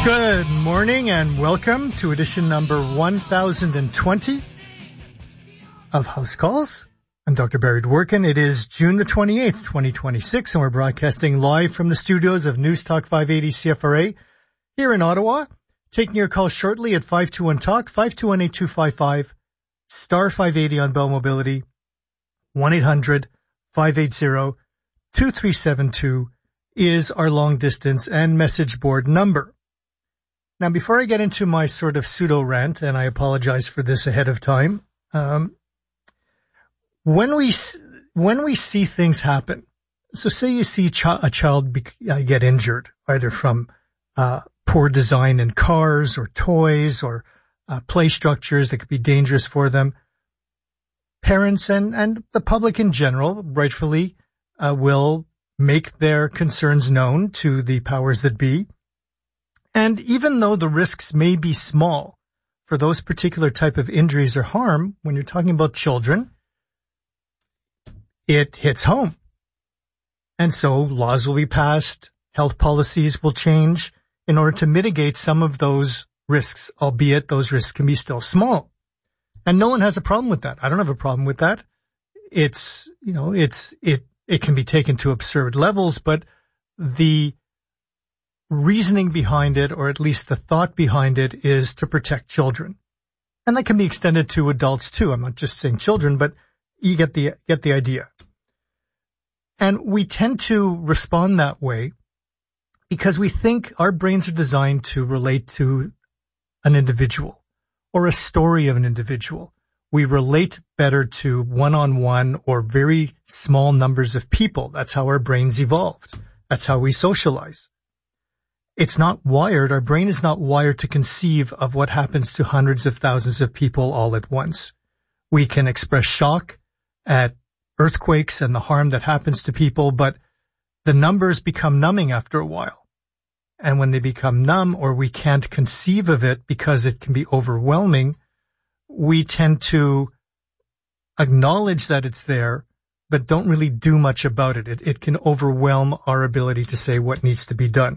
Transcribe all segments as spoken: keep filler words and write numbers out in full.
Good morning and welcome to edition number one thousand twenty of House Calls. I'm Doctor Barry Dworkin. It is June the twenty-eighth, twenty twenty-six, and we're broadcasting live from the studios of News Talk five eighty C F R A here in Ottawa. Taking your call shortly at five two one talk, five two one, eight two five five, star five eighty on Bell Mobility, one eight hundred, five eight zero, two three seven two is our long distance and message board number. Now, before I get into my sort of pseudo rant, and I apologize for this ahead of time, um, when we when we see things happen, so say you see ch- a child be- uh, get injured, either from uh, poor design in cars or toys or uh, play structures that could be dangerous for them, parents and, and the public in general rightfully uh, will make their concerns known to the powers that be. And even though the risks may be small for those particular type of injuries or harm, when you're talking about children, it hits home. And so laws will be passed, health policies will change in order to mitigate some of those risks, albeit those risks can be still small. And no one has a problem with that. I don't have a problem with that. It's, you know, it's, it, it can be taken to absurd levels, but the reasoning behind it, or at least the thought behind it, is to protect children. And that can be extended to adults too. I'm not just saying children, but you get the, get the idea. And we tend to respond that way because we think our brains are designed to relate to an individual or a story of an individual. We relate better to one-on-one or very small numbers of people. That's how our brains evolved. That's how we socialize. It's not wired, our brain is not wired to conceive of what happens to hundreds of thousands of people all at once. We can express shock at earthquakes and the harm that happens to people, but the numbers become numbing after a while. And when they become numb, or we can't conceive of it because it can be overwhelming, we tend to acknowledge that it's there, but don't really do much about it. It, it can overwhelm our ability to say what needs to be done.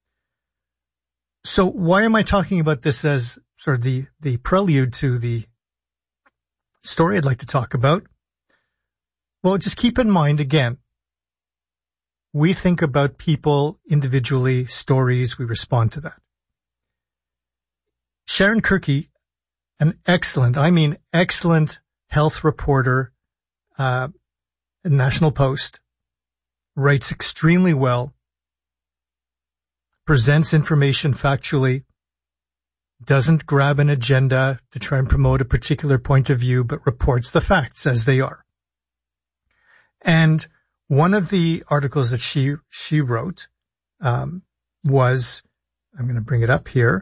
So why am I talking about this as sort of the, the prelude to the story I'd like to talk about? Well, just keep in mind, again, we think about people individually, stories, we respond to that. Sharon Kirky, an excellent, I mean excellent health reporter, uh, at National Post, writes extremely well, presents information factually, doesn't grab an agenda to try and promote a particular point of view, but reports the facts as they are. And one of the articles that she she wrote um, was, I'm going to bring it up here.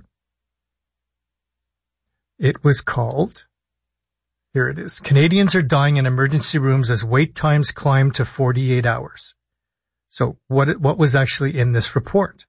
It was called, here it is, Canadians are dying in emergency rooms as wait times climb to forty-eight hours. So what what was actually in this report?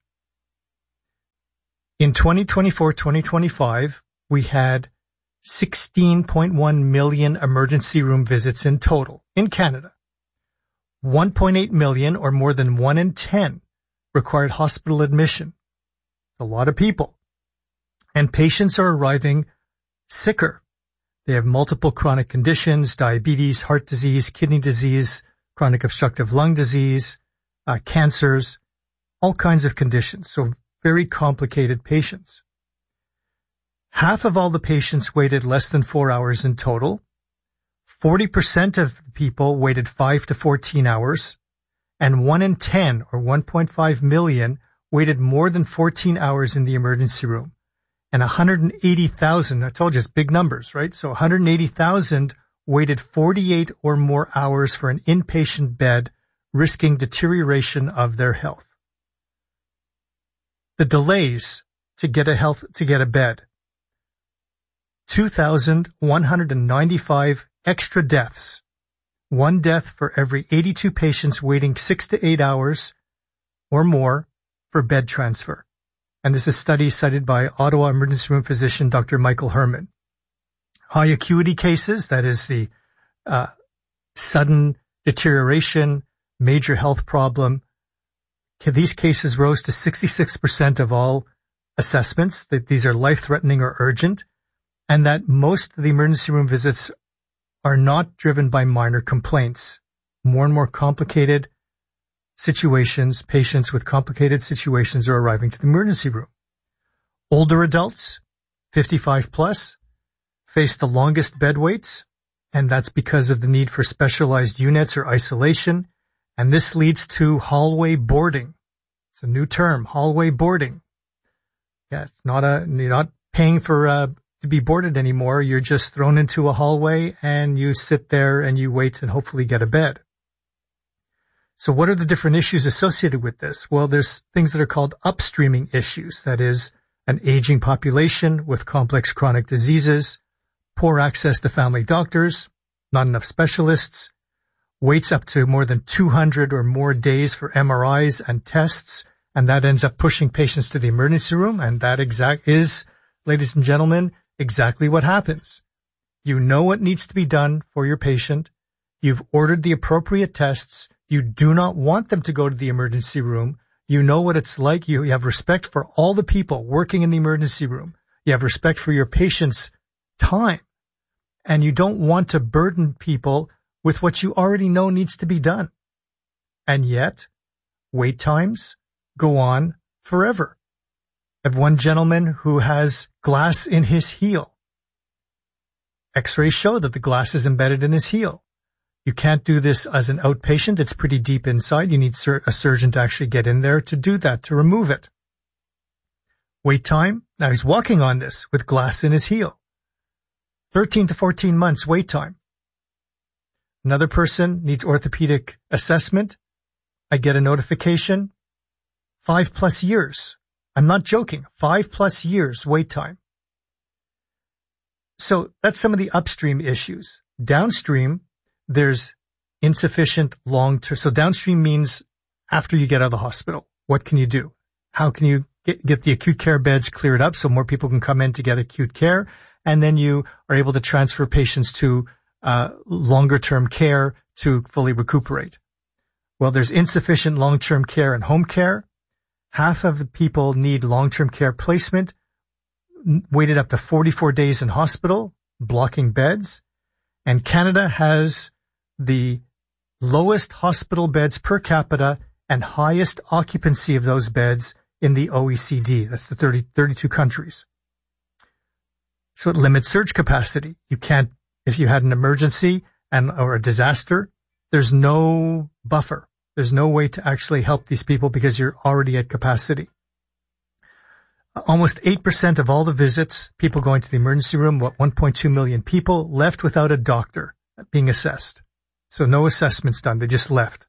In twenty twenty-four twenty twenty-five, we had sixteen point one million emergency room visits in total in Canada. one point eight million, or more than one in ten, required hospital admission. A lot of people. And patients are arriving sicker. They have multiple chronic conditions, diabetes, heart disease, kidney disease, chronic obstructive lung disease, uh, cancers, all kinds of conditions. So very complicated patients. Half of all the patients waited less than four hours in total. forty percent of people waited five to fourteen hours, and one in ten, or one point five million, waited more than fourteen hours in the emergency room. And one hundred eighty thousand, I told you it's big numbers, right? So one hundred eighty thousand waited forty-eight or more hours for an inpatient bed, risking deterioration of their health. The delays to get a health, to get a bed. two thousand one hundred ninety-five extra deaths. One death for every eighty-two patients waiting six to eight hours or more for bed transfer. And this is a study cited by Ottawa emergency room physician Doctor Michael Herman. High acuity cases, that is the uh, sudden deterioration, major health problem. These cases rose to sixty-six percent of all assessments, that these are life-threatening or urgent, and that most of the emergency room visits are not driven by minor complaints. More and more complicated situations, patients with complicated situations are arriving to the emergency room. Older adults, fifty-five plus, face the longest bed waits, and that's because of the need for specialized units or isolation, and this leads to hallway boarding. It's a new term, hallway boarding. Yeah, it's not a, you're not paying for uh, to be boarded anymore. You're just thrown into a hallway and you sit there and you wait and hopefully get a bed. So what are the different issues associated with this? Well, there's things that are called upstreaming issues. That is, an aging population with complex chronic diseases, poor access to family doctors, not enough specialists, waits up to more than two hundred or more days for M R Is and tests, and that ends up pushing patients to the emergency room, and that exact is, ladies and gentlemen, exactly what happens. You know what needs to be done for your patient. You've ordered the appropriate tests. You do not want them to go to the emergency room. You know what it's like. You have respect for all the people working in the emergency room. You have respect for your patient's time. And you don't want to burden people with what you already know needs to be done. And yet, wait times go on forever. I have one gentleman who has glass in his heel. X-rays show that the glass is embedded in his heel. You can't do this as an outpatient. It's pretty deep inside. You need a surgeon to actually get in there to do that, to remove it. Wait time. Now he's walking on this with glass in his heel. thirteen to fourteen months wait time. Another person needs orthopedic assessment. I get a notification. Five plus years. I'm not joking. Five plus years wait time. So that's some of the upstream issues. Downstream, there's insufficient long-term. So downstream means after you get out of the hospital. What can you do? How can you get, get the acute care beds cleared up so more people can come in to get acute care? And then you are able to transfer patients to uh, longer-term care to fully recuperate. Well, there's insufficient long-term care and home care. Half of the people need long-term care placement, waited up to forty-four days in hospital, blocking beds. And Canada has the lowest hospital beds per capita and highest occupancy of those beds in the O E C D. That's the thirty, thirty-two countries. So it limits surge capacity. You can't, if you had an emergency and or a disaster, there's no buffer. There's no way to actually help these people because you're already at capacity. Almost eight percent of all the visits, people going to the emergency room, what, one point two million people left without a doctor being assessed. So no assessments done. They just left.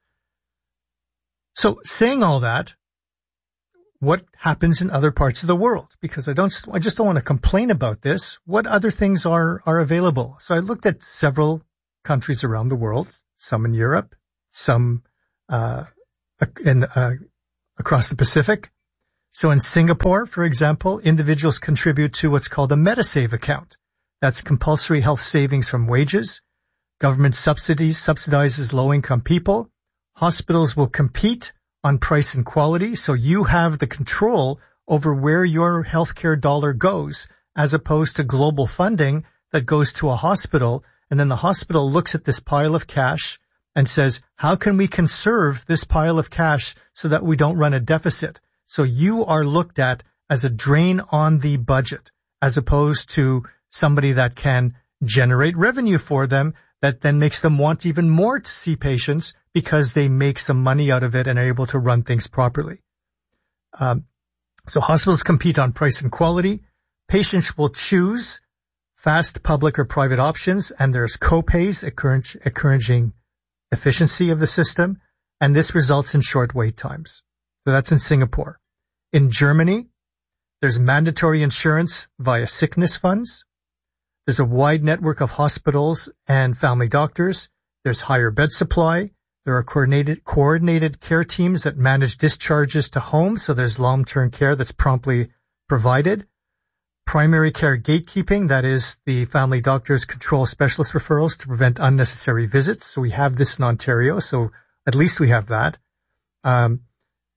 So saying all that, what happens in other parts of the world? Because I don't, I just don't want to complain about this. What other things are, are available? So I looked at several countries around the world, some in Europe, some, uh, in, uh, across the Pacific. So in Singapore, for example, individuals contribute to what's called a MediSave account. That's compulsory health savings from wages. Government subsidies subsidizes low-income people. Hospitals will compete on price and quality, so you have the control over where your healthcare dollar goes, as opposed to global funding that goes to a hospital, and then the hospital looks at this pile of cash and says, how can we conserve this pile of cash so that we don't run a deficit? So you are looked at as a drain on the budget, as opposed to somebody that can generate revenue for them that then makes them want even more to see patients because they make some money out of it and are able to run things properly. Um, so hospitals compete on price and quality. Patients will choose fast public or private options, and there's co-pays encourage, encouraging efficiency of the system, and this results in short wait times. So that's in Singapore. In Germany, there's mandatory insurance via sickness funds. There's a wide network of hospitals and family doctors. There's higher bed supply. There are coordinated, coordinated care teams that manage discharges to homes, so there's long-term care that's promptly provided. Primary care gatekeeping, that is, the family doctors control specialist referrals to prevent unnecessary visits. So we have this in Ontario, so at least we have that. Um,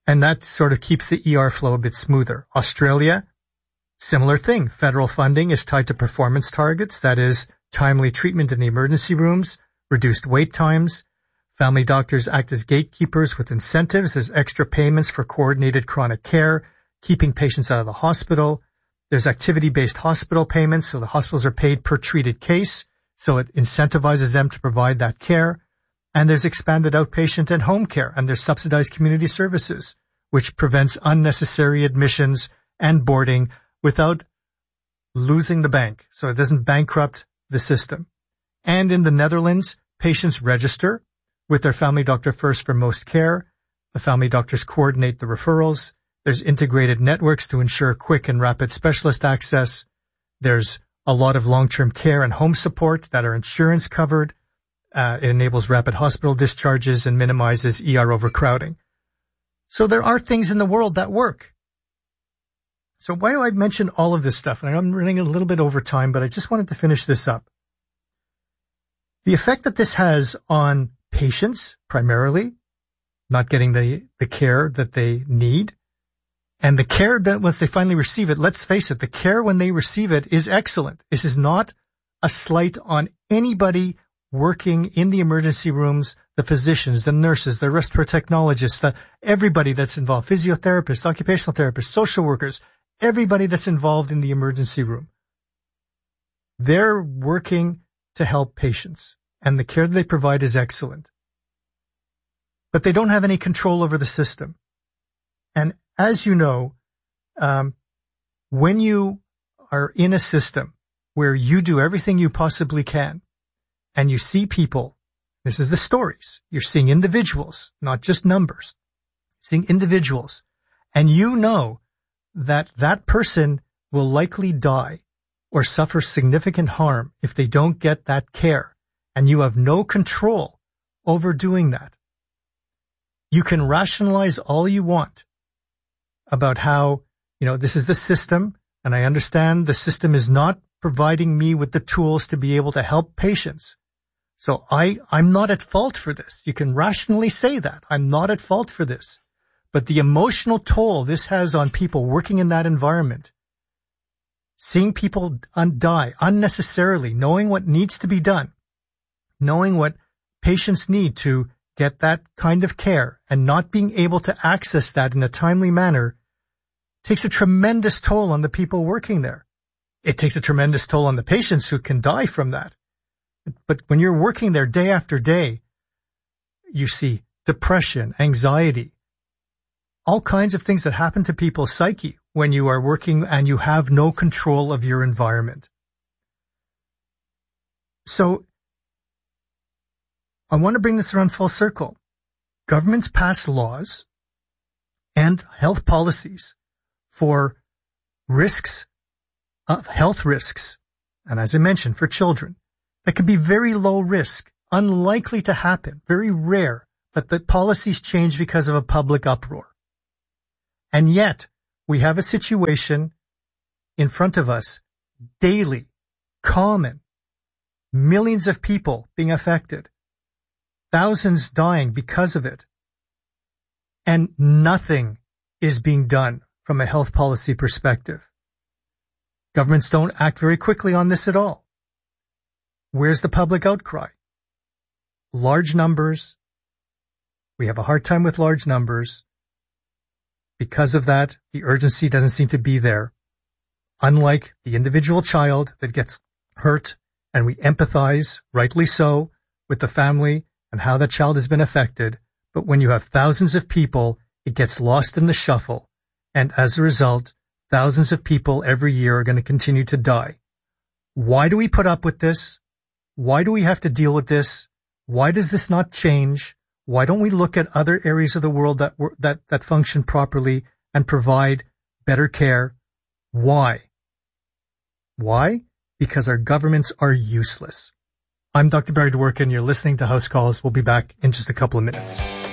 And that sort of keeps the E R flow a bit smoother. Australia, similar thing. Federal funding is tied to performance targets. That is timely treatment in the emergency rooms, reduced wait times. Family doctors act as gatekeepers with incentives. There's extra payments for coordinated chronic care, keeping patients out of the hospital. There's activity-based hospital payments, so the hospitals are paid per treated case, so it incentivizes them to provide that care. And there's expanded outpatient and home care, and there's subsidized community services, which prevents unnecessary admissions and boarding without losing the bank, so it doesn't bankrupt the system. And in the Netherlands, patients register with their family doctor first for most care. The family doctors coordinate the referrals. There's integrated networks to ensure quick and rapid specialist access. There's a lot of long-term care and home support that are insurance covered. Uh, it enables rapid hospital discharges and minimizes E R overcrowding. So there are things in the world that work. So why do I mention all of this stuff? And I'm running a little bit over time, but I just wanted to finish this up. The effect that this has on patients, primarily, not getting the, the care that they need, and the care that once they finally receive it, let's face it, the care when they receive it is excellent. This is not a slight on anybody working in the emergency rooms, the physicians, the nurses, the respiratory technologists, the, everybody that's involved, physiotherapists, occupational therapists, social workers, everybody that's involved in the emergency room. They're working to help patients, and the care that they provide is excellent. But they don't have any control over the system. And as you know, um, when you are in a system where you do everything you possibly can, and you see people, this is the stories, you're seeing individuals, not just numbers, seeing individuals, and you know that that person will likely die or suffer significant harm if they don't get that care, and you have no control over doing that. You can rationalize all you want about how, you know, this is the system, and I understand the system is not providing me with the tools to be able to help patients. So I, I'm not at fault for this. You can rationally say that. I'm not at fault for this. But the emotional toll this has on people working in that environment, seeing people un- die unnecessarily, knowing what needs to be done, knowing what patients need to get that kind of care, and not being able to access that in a timely manner, takes a tremendous toll on the people working there. It takes a tremendous toll on the patients who can die from that. But when you're working there day after day, you see depression, anxiety, all kinds of things that happen to people's psyche when you are working and you have no control of your environment. So I want to bring this around full circle. Governments pass laws and health policies for risks, of health risks, and as I mentioned, for children, that can be very low risk, unlikely to happen, very rare, but the policies change because of a public uproar. And yet, we have a situation in front of us, daily, common, millions of people being affected, thousands dying because of it, and nothing is being done from a health policy perspective. Governments don't act very quickly on this at all. Where's the public outcry? Large numbers. We have a hard time with large numbers. Because of that, the urgency doesn't seem to be there. Unlike the individual child that gets hurt, and we empathize, rightly so, with the family and how that child has been affected. But when you have thousands of people, it gets lost in the shuffle. And as a result, thousands of people every year are going to continue to die. Why do we put up with this? Why do we have to deal with this? Why does this not change? Why don't we look at other areas of the world that that that function properly and provide better care? Why? Why? Because our governments are useless. I'm Doctor Barry Dworkin. You're listening to House Calls. We'll be back in just a couple of minutes.